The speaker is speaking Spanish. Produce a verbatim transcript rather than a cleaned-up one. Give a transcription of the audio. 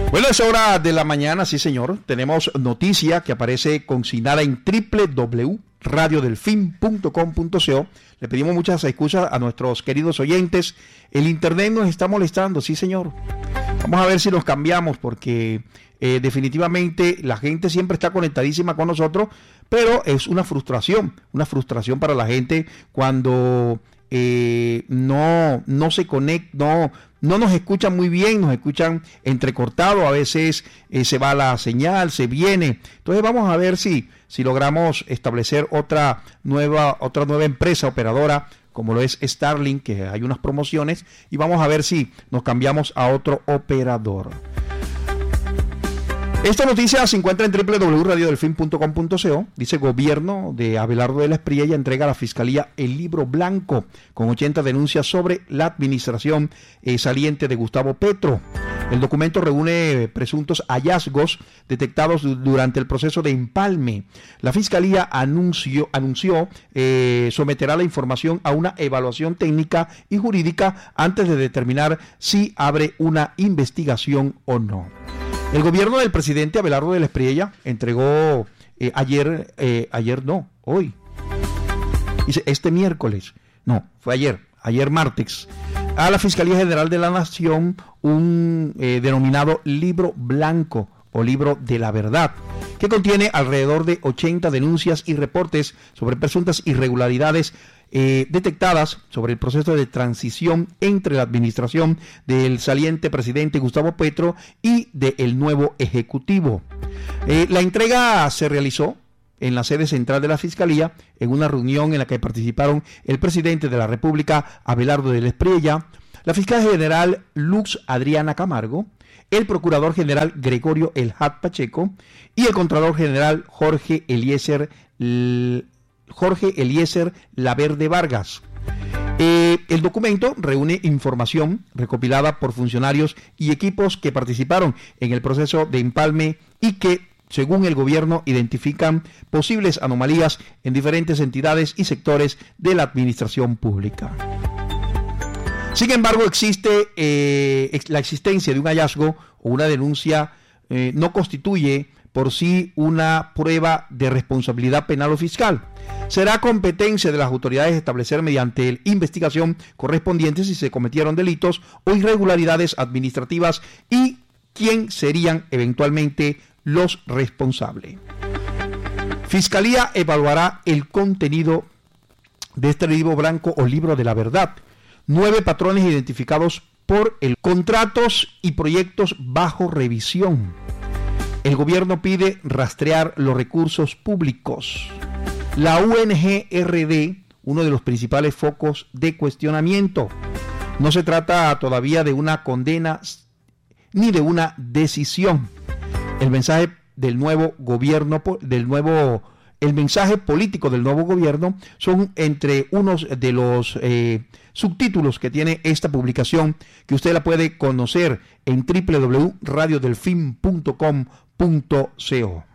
Bueno, es hora de la mañana, sí señor. Tenemos noticia que aparece consignada en doble u doble u doble u punto radio delfín punto com punto co. Le pedimos muchas excusas a nuestros queridos oyentes. El internet nos está molestando, sí señor. Vamos a ver si nos cambiamos porque eh, definitivamente la gente siempre está conectadísima con nosotros, pero es una frustración, una frustración para la gente cuando eh, no, no se conecta, no, no nos escuchan muy bien, nos escuchan entrecortado, a veces eh, se va la señal, se viene. Entonces vamos a ver si, si logramos establecer otra nueva, otra nueva empresa operadora, como lo es Starlink, que hay unas promociones, y vamos a ver si nos cambiamos a otro operador. Esta noticia se encuentra en doble u doble u doble u punto radio delfín punto com punto co. Dice: gobierno de Abelardo de la Espriella entrega a la Fiscalía el libro blanco con ochenta denuncias sobre la administración eh, saliente de Gustavo Petro. El documento reúne presuntos hallazgos detectados durante el proceso de empalme. La Fiscalía anunció, anunció eh, someterá la información a una evaluación técnica y jurídica antes de determinar si abre una investigación o no. El gobierno del presidente Abelardo de la Espriella entregó eh, ayer, eh, ayer no, hoy, dice este miércoles, no, fue ayer, ayer martes, a la Fiscalía General de la Nación un eh, denominado libro blanco o libro de la verdad, que contiene alrededor de ochenta denuncias y reportes sobre presuntas irregularidades Eh, detectadas sobre el proceso de transición entre la administración del saliente presidente Gustavo Petro y del nuevo Ejecutivo. Eh, la entrega se realizó en la sede central de la Fiscalía, en una reunión en la que participaron el presidente de la República, Abelardo de la Espriella, la fiscal general Luz Adriana Camargo, el procurador general Gregorio Elhat Pacheco y el contralor general Jorge Eliezer L Jorge Eliezer Laverde Vargas. Eh, el documento reúne información recopilada por funcionarios y equipos que participaron en el proceso de empalme y que, según el gobierno, identifican posibles anomalías en diferentes entidades y sectores de la administración pública. Sin embargo, existe eh, la existencia de un hallazgo o una denuncia eh, no constituye por sí una prueba de responsabilidad penal o fiscal. Será competencia de las autoridades establecer mediante la investigación correspondiente si se cometieron delitos o irregularidades administrativas y quién serían eventualmente los responsables. Fiscalía evaluará el contenido de este libro blanco o libro de la verdad. Nueve patrones identificados por el contratos y proyectos bajo revisión. El gobierno pide rastrear los recursos públicos. La U N G R D, uno de los principales focos de cuestionamiento. No se trata todavía de una condena ni de una decisión. El mensaje del nuevo gobierno, del nuevo, el mensaje político del nuevo gobierno son entre unos de los eh, subtítulos que tiene esta publicación, que usted la puede conocer en doble u doble u doble u punto radio delfín punto com punto co.